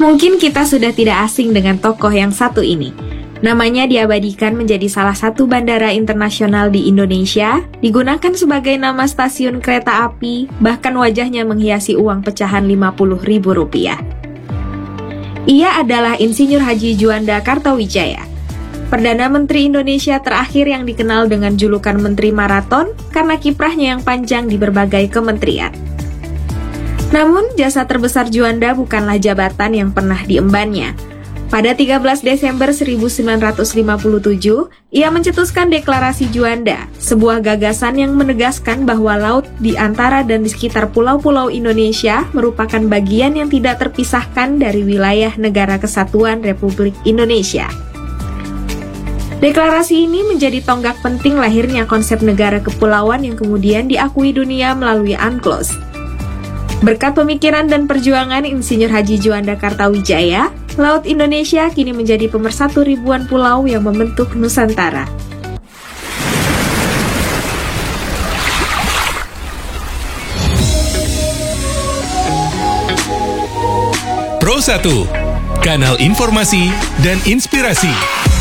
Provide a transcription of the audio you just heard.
Mungkin kita sudah tidak asing dengan tokoh yang satu ini. Namanya diabadikan menjadi salah satu bandara internasional di Indonesia, digunakan sebagai nama stasiun kereta api, bahkan wajahnya menghiasi uang pecahan Rp50.000. Ia adalah Insinyur Haji Juanda Kartawijaya, Perdana Menteri Indonesia terakhir yang dikenal dengan julukan Menteri Maraton karena kiprahnya yang panjang di berbagai kementerian. Namun, jasa terbesar Juanda bukanlah jabatan yang pernah diembannya. Pada 13 Desember 1957, ia mencetuskan Deklarasi Juanda, sebuah gagasan yang menegaskan bahwa laut di antara dan di sekitar pulau-pulau Indonesia merupakan bagian yang tidak terpisahkan dari wilayah Negara Kesatuan Republik Indonesia. Deklarasi ini menjadi tonggak penting lahirnya konsep negara kepulauan yang kemudian diakui dunia melalui UNCLOS. Berkat pemikiran dan perjuangan Insinyur Haji Juanda Kartawijaya, Laut Indonesia kini menjadi pemersatu ribuan pulau yang membentuk Nusantara. Pro 1, kanal informasi dan inspirasi.